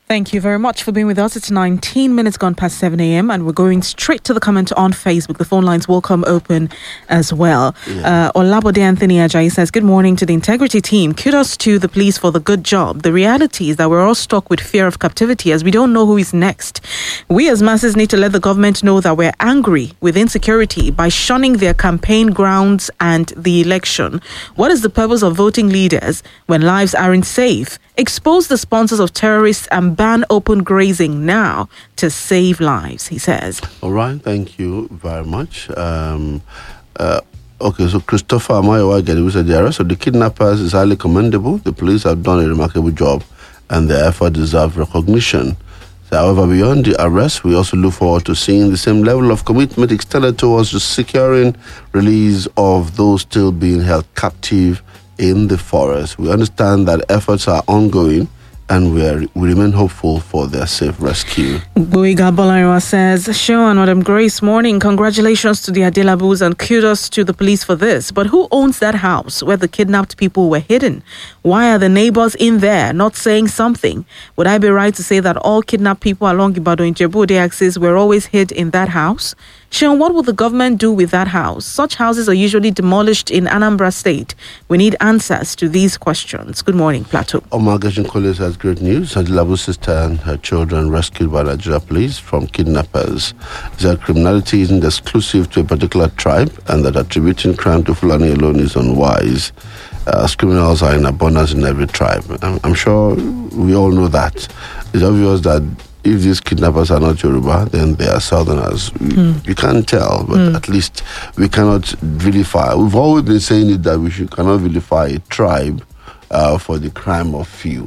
Thank you very much for being with us. It's 19 minutes gone past 7 a.m. and we're going straight to the comment on Facebook. The phone lines will come open as well. Olabode Anthony Ajayi says, good morning to the integrity team. Kudos to the police for the good job. The reality is that we're all stuck with fear of captivity as we don't know who is next. We as masses need to let the government know that we're angry with insecurity by shunning their campaign grounds and the election. What is the purpose of voting leaders when lives aren't safe? Expose the sponsors of terrorists and ban open grazing now to save lives, he says. All right, thank you very much. Okay, so Christopher Amayowa who said the arrest of the kidnappers is highly commendable. The police have done a remarkable job and their effort deserves recognition. So, however, beyond the arrest, we also look forward to seeing the same level of commitment extended towards the securing release of those still being held captive in the forest. We understand that efforts are ongoing and we remain hopeful for their safe rescue. Boiga Bolariwa says, Sean, Madam Grace, morning. Congratulations to the Adelabus and kudos to the police for this. But who owns that house where the kidnapped people were hidden? Why are the neighbors in there not saying something? Would I be right to say that all kidnapped people along Ibadan-Ijebu-Ode axis were always hid in that house? Sean, what will the government do with that house? Such houses are usually demolished in Anambra State. We need answers to these questions. Good morning, Plateau. Omar Gashinkole has great news. Adilabu's sister and her children rescued by Nigeria police from kidnappers. Their criminality isn't exclusive to a particular tribe and that attributing crime to Fulani alone is unwise. As criminals are in abundance in every tribe. I'm sure we all know that. It's obvious that if these kidnappers are not Yoruba, then they are Southerners. You can't tell, but at least we cannot vilify. We've always been saying it that cannot vilify a tribe for the crime of few.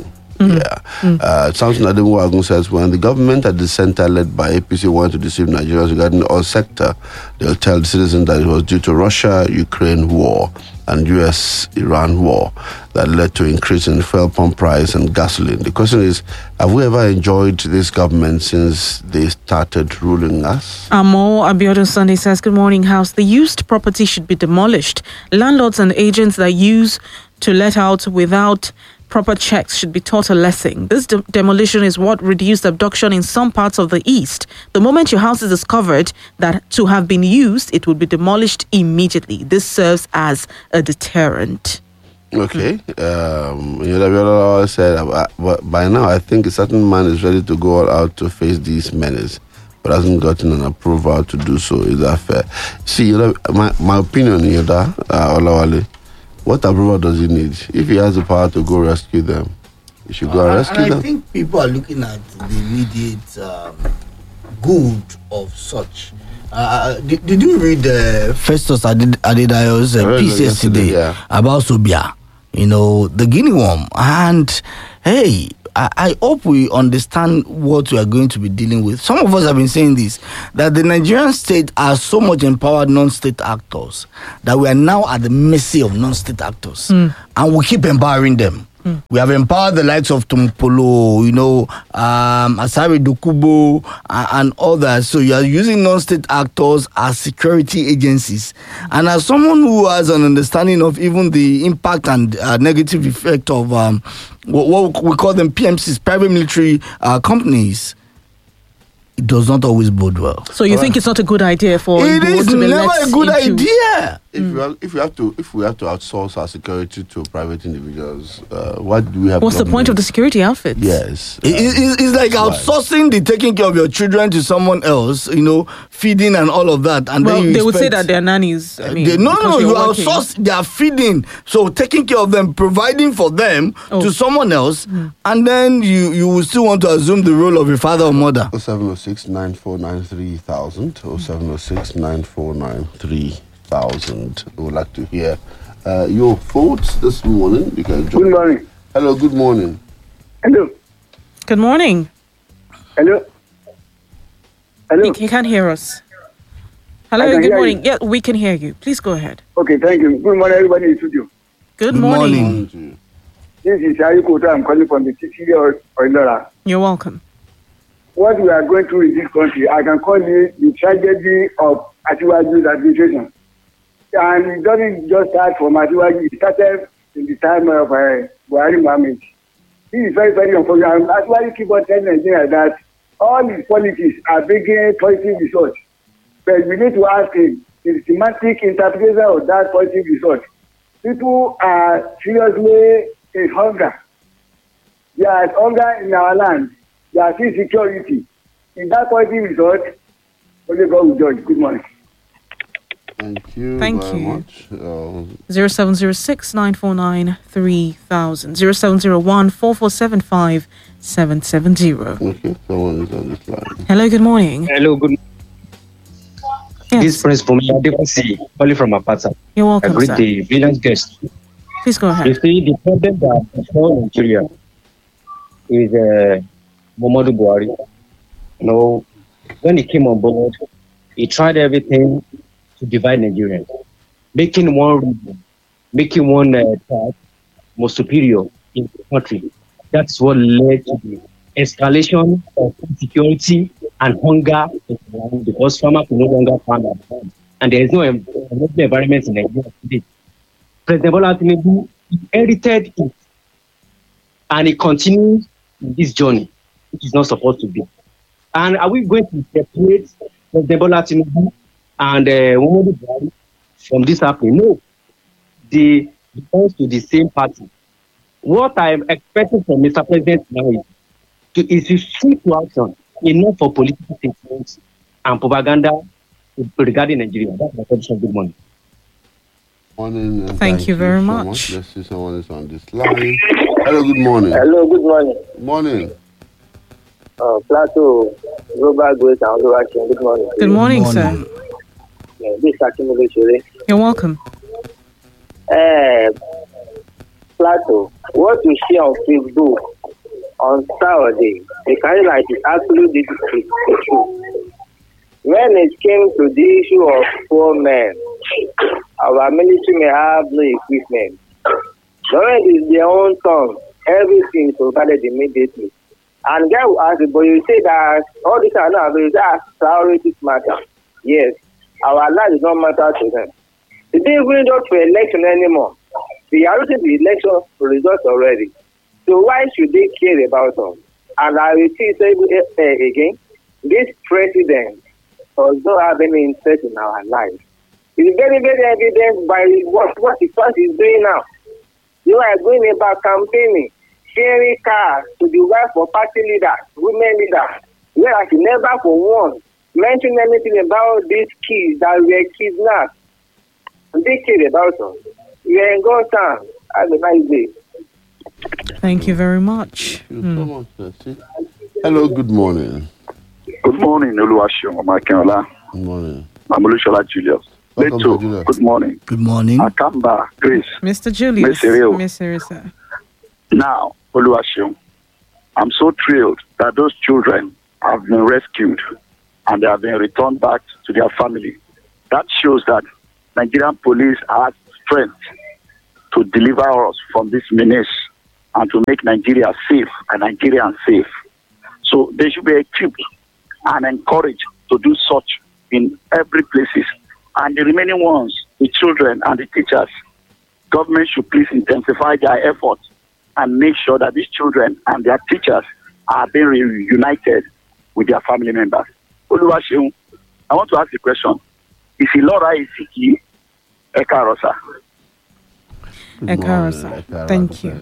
Something that Wagun says, when the government at the center led by APC wanted to deceive Nigerians regarding the oil sector, they'll tell the citizens that it was due to Russia-Ukraine war and US-Iran war that led to increase in fuel pump price and gasoline. The question is, have we ever enjoyed this government since they started ruling us? Amo Abiodun Sunday says, good morning, House. The used property should be demolished. Landlords and agents that use to let out without proper checks should be taught a lesson. This demolition is what reduced abduction in some parts of the East. The moment your house is discovered that to have been used, it will be demolished immediately. This serves as a deterrent. Okay. Said, by now, I think a certain man is ready to go all out to face these menace, but hasn't gotten an approval to do so. Is that fair? See, my opinion, Olawale, what approval does he need? If he has the power to go rescue them, he should go and rescue them. I think people are looking at the immediate good of such. Did you read Festus Adedayo's piece yesterday about Sobia? The guinea worm. And hey, I hope we understand what we are going to be dealing with. Some of us have been saying this, that the Nigerian state has so much empowered non-state actors that we are now at the mercy of non-state actors. And we keep empowering them. We have empowered the likes of Tumpolo, Asari Dokubo, and others. So you are using non-state actors as security agencies. And as someone who has an understanding of even the impact and negative effect of what we call them PMCs, private military companies, it does not always bode well. So you think it's not a good idea for it is to be never a good idea. If we have to outsource our security to private individuals, what do we have? What's the point of the security outfits? Yes, it's like outsourcing the taking care of your children to someone else, feeding and all of that. And then they would say that they're nannies. You outsource their feeding, so taking care of them, providing for them to someone else, and then you will still want to assume the role of a father or mother. 0706-9493,000, 0706-9493,000. We would like to hear your thoughts this morning. You can join. Good morning. Hello, good morning. Hello. Good morning. Hello. Hello. You can't hear us. Hello, good morning. Yeah, we can hear you. Please go ahead. Okay, thank you. Good morning, everybody in the studio. Good morning. This is Shari Kota. I'm calling from the city of Oilora. You're welcome. What we are going through in this country, I can call it the tragedy of Asiwaju's administration. And it doesn't just start from Asiwaju. It started in the time of Buhari Mohammed. This is very, very unfortunate. I'm actually keep on telling Nigeria that all his policies are bringing positive results. But we need to ask him the semantic interpretation of that positive result. People are seriously in hunger. There is hunger in our land. There is insecurity. In that positive result, only God will judge. Good morning. Thank you Thank very you. much. 0706 949 3000 0701 4475 770. Okay, someone is on this line. Hello, good morning. Hello, good morning. Yes. This Prince from Yadivasi, calling from Apata. You're welcome, A great sir. day, brilliant guest. Please go You ahead. see, the president that before Nigeria is Muhammadu Buhari. You know, when he came on board, he tried everything to divide Nigerians, making one region, making one tribe more superior in the country. That's what led to the escalation of insecurity and hunger in the land because farmers can no longer farm at home. And there is no environment in Nigeria today. President Bola Tinubu inherited it and he continues this journey, which is not supposed to be. And are we going to separate President Bola Tinubu and Muhammadu Buhari from this happening? No. They belong to the same party. What I'm expecting from Mr. President now is to switch to action, enough for political statements and propaganda regarding Nigeria. That's my question. Good morning. Morning. Thank you very so much. Let's see someone is on this line. Hello, good morning. Hello, good morning. Morning. Plateau, Global Grace and Oluwaseun. Good morning. Good morning, sir. Yeah, this is Akinwumi Shere. You're welcome. Plateau, what you see on Facebook on Saturday, the kind like is absolutely true. When it came to the issue of poor men, our military may have no equipment. When it is their own tongue, everything is provided immediately. And guy will ask, but you say that all these are not available, that priorities matter. Yes, our life does not matter to them. They didn't even go for election anymore. They are looking the election results already. So why should they care about us? And I will say again, this president does not have any interest in our life. It's very, very evident by what the first is doing now. You are going about campaigning, sharing cars to the wife of party leaders, women leaders, whereas you never for one mention anything about these kids that were kidnapped. They care about us. We are in God's hands. Have a nice day. Thank you very much. Thank you so much, Nancy. Hello, good morning. Good morning, Oluwaseun Omakenola. Good morning. I'm Olushola Julius. Welcome, Leto, Julius. good morning. Good morning. Akamba, Grace. Mr. Julius. Miss Irisa. Now, Oluwaseun, I'm so thrilled that those children have been rescued and they have been returned back to their family. That shows that Nigerian police has strength to deliver us from this menace and to make Nigeria safe and Nigerians safe. So they should be equipped and encouraged to do such in every places. And the remaining ones, the children and the teachers, government should please intensify their efforts and make sure that these children and their teachers are being reunited with their family members. Oluwaseun, I want to ask a question. Is Ilora Isiki Ekarosa? Ekarosa. Thank you.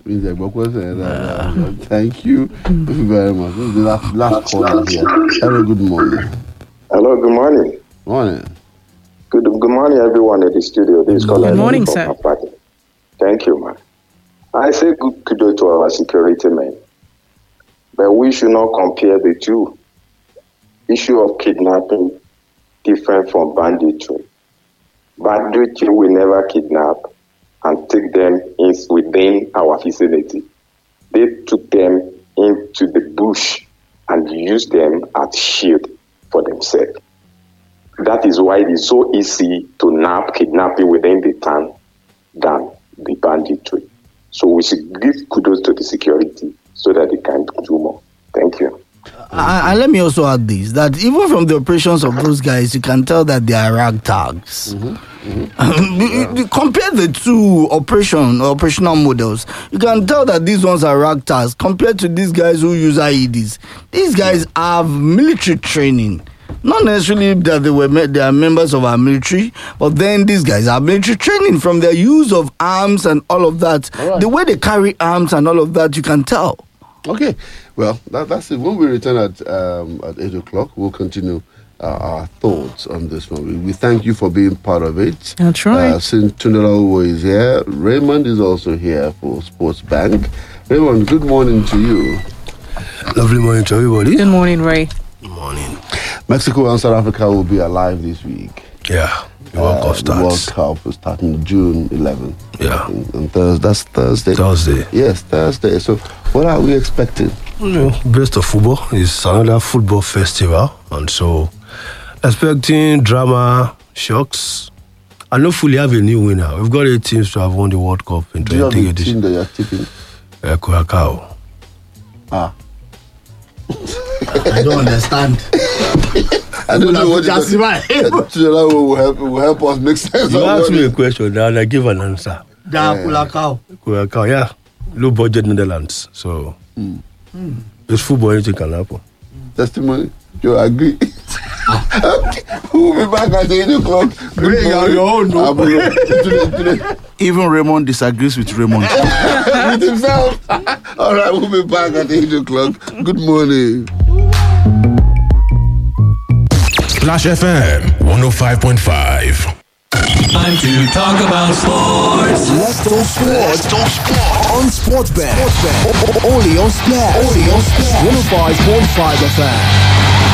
Thank you very much. This is the last caller here. Hello, good morning. Hello, good morning. Morning. Good morning, everyone in the studio. This is Good morning, sir. Thank you, man. I say good kudos to our security men, but we should not compare the two. Issue of kidnapping different from banditry. Banditry will never kidnap and take them within our vicinity. They took them into the bush and used them as shield for themselves. That is why it is so easy to nab kidnapping within the town than the banditry. So we should give kudos to the security so that they can do more. Thank you. And let me also add this, that even from the operations of those guys, you can tell that they are ragtags. Compare the two operational models. You can tell that these ones are ragtars compared to these guys who use IEDs. These guys have military training. Not necessarily that they are members of our military, but then these guys have military training from their use of arms and all of that. Right. The way they carry arms and all of that, you can tell. Okay, well, that's it. When we return at 8 o'clock, we'll continue our thoughts on this one. We thank you for being part of it. That's right. Since Tunelawo is here, Raymond is also here for Sports Bank. Raymond, good morning to you. Lovely morning to everybody. Good morning, Ray. Good morning. Mexico and South Africa will be alive this week. Yeah, the World Cup starts. The World Cup is starting June 11th. Yeah. And that's Thursday. Thursday. Yes, Thursday. So what are we expecting? Best of football is another football festival. And so expecting drama, shocks. I don't fully have a new winner. We've got 8 teams to have won the World Cup in 2020. Do you have a team that you're tipping? Curacao. I don't understand. I don't know what will help us make sense. You ask me a question now and I give an answer. Curacao, yeah. Low budget Netherlands. So it's football, anything can happen. Testimony, you agree? We'll be back at 8 o'clock. Even Raymond disagrees with Raymond. With himself. All right, we'll be back at 8 o'clock. Good morning. Splash FM 105.5. Time to talk about sports. Let's talk sport. On Sportsbet. Only on Splash. 105.5 FM.